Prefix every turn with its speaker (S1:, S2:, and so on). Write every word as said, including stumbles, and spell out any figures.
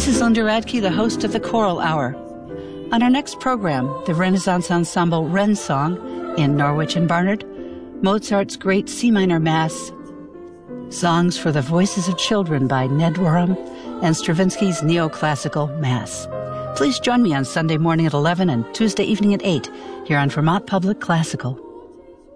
S1: This is Linda Radke, the host of the Choral Hour. On our next program, the Renaissance ensemble Wren Song in Norwich and Barnard, Mozart's great C minor Mass, Songs for the Voices of Children by Ned Worham, and Stravinsky's Neoclassical Mass. Please join me on Sunday morning at eleven and Tuesday evening at eight here on Vermont Public Classical.